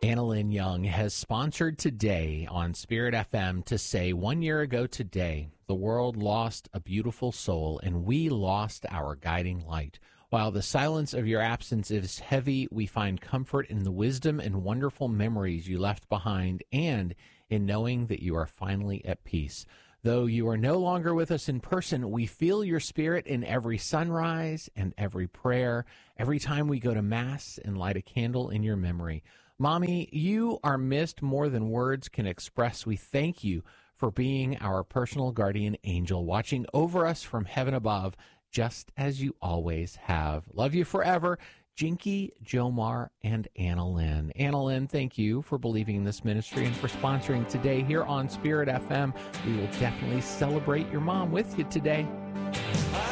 Annalyn Young has sponsored today on Spirit FM to say 1 year ago today, the world lost a beautiful soul and we lost our guiding light. While the silence of your absence is heavy, we find comfort in the wisdom and wonderful memories you left behind and in knowing that you are finally at peace. Though you are no longer with us in person, we feel your spirit in every sunrise and every prayer, every time we go to Mass and light a candle in your memory. Mommy, you are missed more than words can express. We thank you for being our personal guardian angel, watching over us from heaven above, just as you always have. Love you forever, Jinky, Jomar, and Annalyn. Annalyn, thank you for believing in this ministry and for sponsoring today here on Spirit FM. We will definitely celebrate your mom with you today.